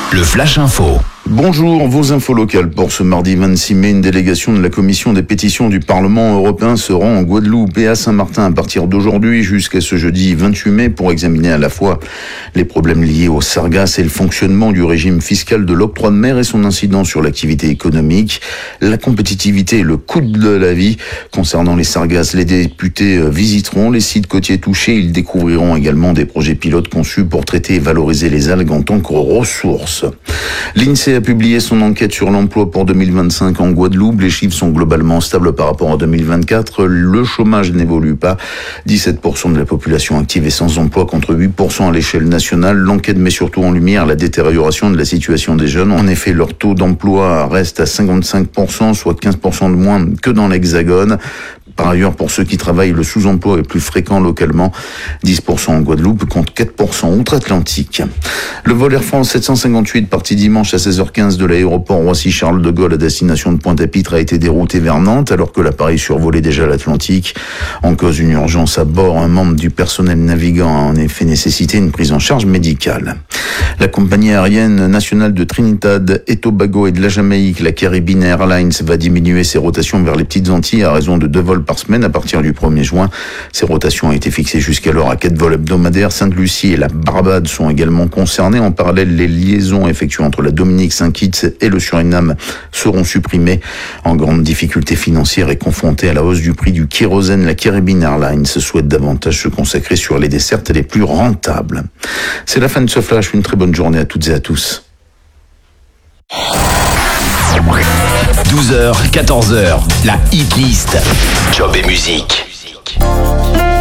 Le Flash Info. Bonjour, vos infos locales pour ce mardi 26 mai. Une délégation de la commission des pétitions du Parlement européen se rend en Guadeloupe et à Saint-Martin à partir d'aujourd'hui jusqu'à ce jeudi 28 mai pour examiner à la fois les problèmes liés aux sargasses et le fonctionnement du régime fiscal de l'octroi de mer et son incidence sur l'activité économique, la compétitivité et le coût de la vie. Concernant les sargasses, les députés visiteront les sites côtiers touchés. Ils découvriront également des projets pilotes conçus pour traiter et valoriser les algues en tant que ressources. L'INSEE a publié son enquête sur l'emploi pour 2025 en Guadeloupe. Les chiffres sont globalement stables par rapport à 2024. Le chômage n'évolue pas. 17% de la population active est sans emploi contre 8% à l'échelle nationale. L'enquête met surtout en lumière la détérioration de la situation des jeunes. En effet, leur taux d'emploi reste à 55%, soit 15% de moins que dans l'Hexagone. Par ailleurs, pour ceux qui travaillent, le sous-emploi est plus fréquent localement, 10% en Guadeloupe contre 4% outre-Atlantique. Le vol Air France 758 parti dimanche à 16h15 de l'aéroport Roissy-Charles de Gaulle à destination de Pointe-à-Pitre a été dérouté vers Nantes alors que l'appareil survolait déjà l'Atlantique. En cause une urgence à bord, un membre du personnel navigant a en effet nécessité une prise en charge médicale. La compagnie aérienne nationale de Trinidad et Tobago et de la Jamaïque, la Caribbean Airlines, va diminuer ses rotations vers les Petites Antilles à raison de 2 vols par semaine à partir du 1er juin. Ces rotations ont été fixées jusqu'alors à 4 vols hebdomadaires. Sainte-Lucie et la Barbade sont également concernées. En parallèle, les liaisons effectuées entre la Dominique, Saint-Kitts et le Suriname seront supprimées. En grande difficulté financière et confrontée à la hausse du prix du kérosène, la Caribbean Airlines souhaite davantage se consacrer sur les dessertes les plus rentables. C'est la fin de ce flash. Une très bonne journée à toutes et à tous. 12h, 14h, la hit list. Job et musique.